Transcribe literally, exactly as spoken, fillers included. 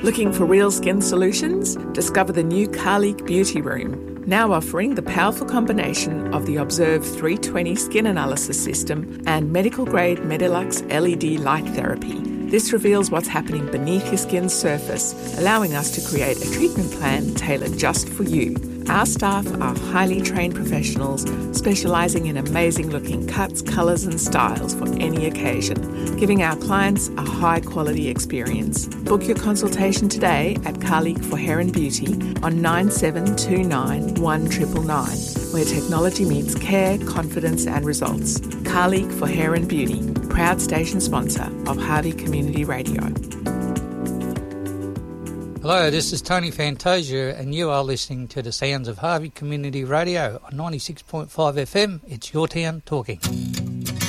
Looking for real skin solutions? Discover the new Carleek Beauty Room, now offering the powerful combination of the Observe three twenty skin analysis system and medical-grade Medilux L E D light therapy. This reveals what's happening beneath your skin's surface, allowing us to create a treatment plan tailored just for you. Our staff are highly trained professionals specialising in amazing-looking cuts, colours and styles for any occasion, giving our clients a high-quality experience. Book your consultation today at Carleek for Hair and Beauty on nine seven two nine, one nine nine nine, where technology meets care, confidence and results. Carleek for Hair and Beauty, proud station sponsor of Harvey Community Radio. Hello, this is Tony Fantasia and you are listening to the sounds of Harvey Community Radio on ninety-six point five F M. It's your town talking.